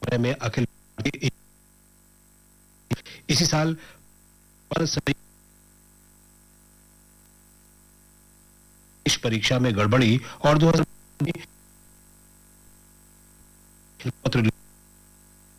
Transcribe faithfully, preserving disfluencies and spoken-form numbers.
में अखिल इसी साल परीक्षा में गड़बड़ी और दो हज़ार